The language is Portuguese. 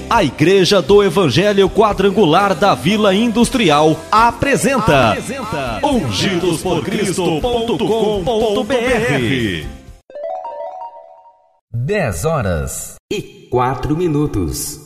A Igreja do Evangelho Quadrangular da Vila Industrial apresenta ungidosporcristo.com.br. 10 horas e 4 minutos.